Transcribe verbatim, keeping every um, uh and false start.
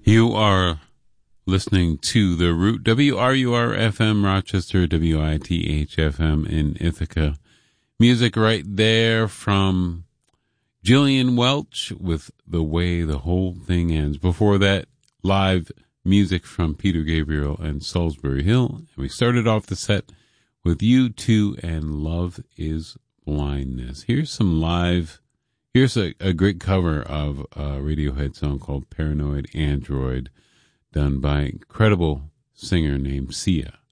You are listening to The Root, W R U R F M Rochester, W I T H F M in Ithaca. Music right there from Jillian Welch with The Way the Whole Thing Ends. Before that, live music from Peter Gabriel and Salisbury Hill. And we started off the set with U two and Love is Blindness. Here's some live, here's a, a great cover of a Radiohead song called Paranoid Android, done by an incredible singer named Sia.